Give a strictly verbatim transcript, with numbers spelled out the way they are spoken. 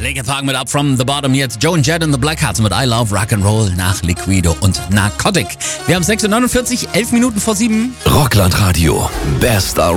Linkin Park mit Up From The Bottom, jetzt Joan Jett and the Blackhearts mit I Love Rock'n'Roll nach Liquido und Narcotic. Wir haben sechs Uhr neunundvierzig, elf Minuten vor sieben. Rockland Radio, best